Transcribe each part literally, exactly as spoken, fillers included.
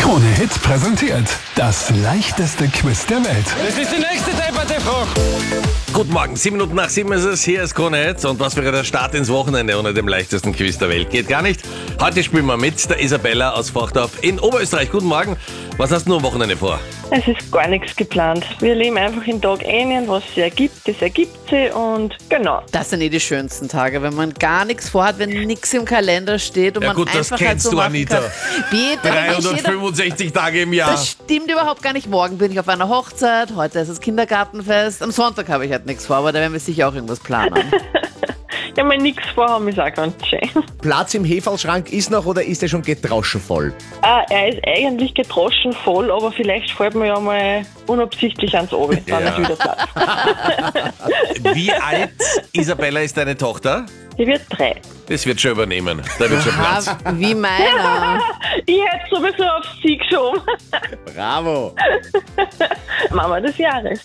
Krone Hit präsentiert das leichteste Quiz der Welt. Das ist die nächste depperte Frage. Guten Morgen, sieben Minuten nach sieben ist es, hier ist Krone Hit. Und was wäre der Start ins Wochenende ohne dem leichtesten Quiz der Welt? Geht gar nicht. Heute spielen wir mit der Isabella aus Vachdorf in Oberösterreich. Guten Morgen, was hast du am Wochenende vor? Es ist gar nichts geplant. Wir leben einfach den Tag ein, was sich ergibt, das ergibt sich und genau. Das sind eh die schönsten Tage, wenn man gar nichts vorhat, wenn nichts im Kalender steht und Ja man gut, das einfach kennst halt so du, machen Anita. kann. Bitte, aber nicht jeder- dreihundertfünfundsechzig Tage im Jahr. Das stimmt überhaupt gar nicht. Morgen bin ich auf einer Hochzeit, heute ist das Kindergartenfest, am Sonntag habe ich halt nichts vor, aber da werden wir sicher auch irgendwas planen. Ja, mal nichts vorhaben ist auch ganz schön. Platz im Heferlschrank ist noch oder ist er schon getroschen voll? Ah, er ist eigentlich gedroschen voll, aber vielleicht fällt mir ja mal unabsichtlich ans Ohr, wenn Ja. es wieder Platz. Wie alt, Isabella, ist deine Tochter? Die wird drei. Das wird schon übernehmen. Da wird schon Platz. Ah, wie meiner. Ich hätte sowieso auf sie geschoben. Bravo! Mama des Jahres.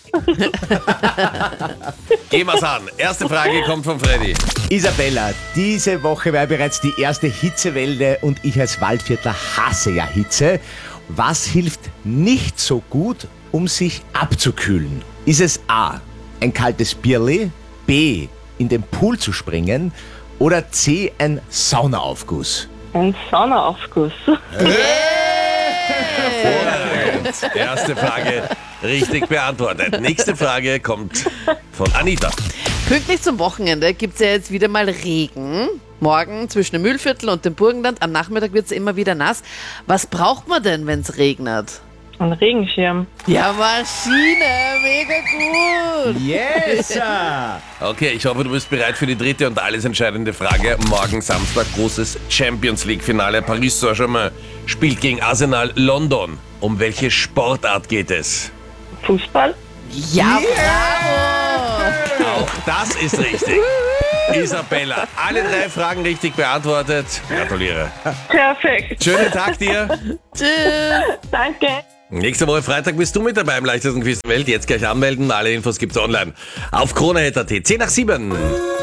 Gehen wir's an. Erste Frage kommt von Freddy. Isabella, diese Woche war bereits die erste Hitzewelle und ich als Waldviertler hasse ja Hitze. Was hilft nicht so gut, um sich abzukühlen? Ist es A, ein kaltes Bierli, B, in den Pool zu springen oder C, ein Saunaaufguss? Ein Saunaaufguss. Hervorragend. Erste Frage richtig beantwortet. Nächste Frage kommt von Anita. Pünktlich zum Wochenende gibt es ja jetzt wieder mal Regen. Morgen zwischen dem Mühlviertel und dem Burgenland. Am Nachmittag wird es immer wieder nass. Was braucht man denn, wenn es regnet? Ein Regenschirm. Ja, Maschine, mega gut. Yes! Okay, ich hoffe, du bist bereit für die dritte und alles entscheidende Frage. Morgen Samstag großes Champions League Finale. Paris Saint-Germain spielt gegen Arsenal London. Um welche Sportart geht es? Fußball. Ja, bravo. Auch das ist richtig. Isabella, alle drei Fragen richtig beantwortet. Gratuliere. Perfekt. Schönen Tag dir. Tschüss. Danke. Nächste Woche Freitag bist du mit dabei im leichtesten Quiz der Welt. Jetzt gleich anmelden. Alle Infos gibt's online auf kronehit punkt at. zehn nach sieben.